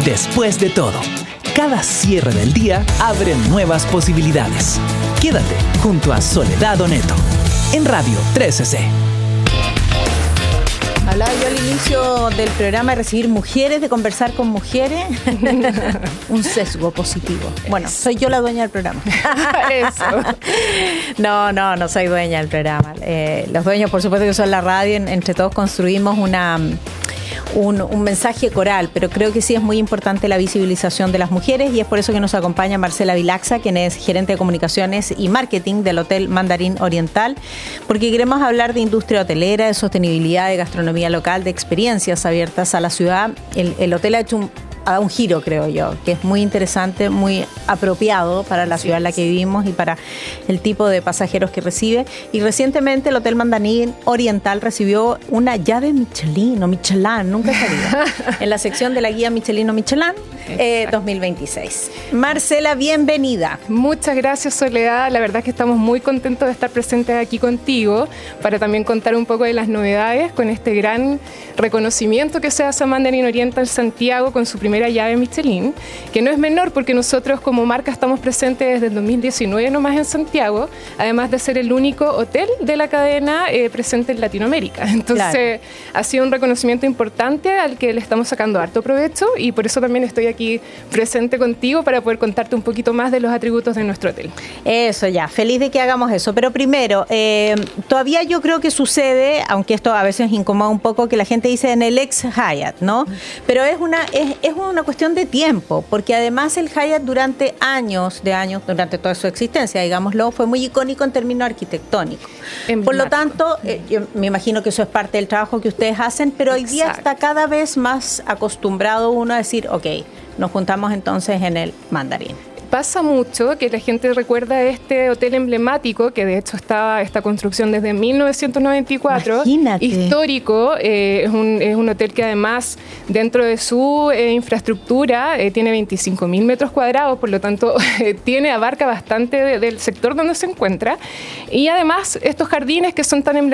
Después de todo, cada cierre del día abre nuevas posibilidades. Quédate junto a Soledad Oneto en Radio 13C. Hablaba yo al inicio del programa de recibir mujeres, de conversar con mujeres. Un sesgo positivo. Bueno, soy yo la dueña del programa. Eso. No soy dueña del programa. Los dueños, por supuesto, que son la radio. Entre todos construimos un mensaje coral, pero creo que sí es muy importante la visibilización de las mujeres y es por eso que nos acompaña Marcela Vilaxa, quien es gerente de comunicaciones y marketing del Hotel Mandarín Oriental, porque queremos hablar de industria hotelera, de sostenibilidad, de gastronomía local, de experiencias abiertas a la ciudad. El hotel ha hecho un giro, creo yo, que es muy interesante, muy apropiado para la ciudad en la que vivimos y para el tipo de pasajeros que recibe. Y recientemente el Hotel Mandarín Oriental recibió una llave Michelin o Michelin, nunca he sabido, en la sección de la guía Michelin o Michelin 2026. Marcela, bienvenida. Muchas gracias, Soledad. La verdad es que estamos muy contentos de estar presentes aquí contigo para también contar un poco de las novedades con este gran reconocimiento que se hace a Mandarín Oriental Santiago con su primera llave Michelin, que no es menor porque nosotros como marca estamos presentes desde el 2019 nomás en Santiago, además de ser el único hotel de la cadena presente en Latinoamérica. Entonces, ha sido un reconocimiento importante al que le estamos sacando harto provecho y por eso también estoy aquí presente contigo para poder contarte un poquito más de los atributos de nuestro hotel. Eso ya, feliz de que hagamos eso. Pero primero, todavía yo creo que sucede, aunque esto a veces incomoda un poco, que la gente dice en el ex Hyatt, ¿no? Pero es una cuestión de tiempo, porque además el Hyatt durante años, durante toda su existencia, digámoslo, fue muy icónico en términos arquitectónicos. Por lo tanto, yo me imagino que eso es parte del trabajo que ustedes hacen, pero hoy día está cada vez más acostumbrado uno a decir, ok, nos juntamos entonces en el Mandarín. Pasa mucho que la gente recuerda este hotel emblemático, que de hecho esta construcción desde 1994, imagínate, histórico, es un hotel que además dentro de su infraestructura tiene 25.000 metros cuadrados, por lo tanto abarca bastante del sector donde se encuentra y además estos jardines que son tan emblemáticos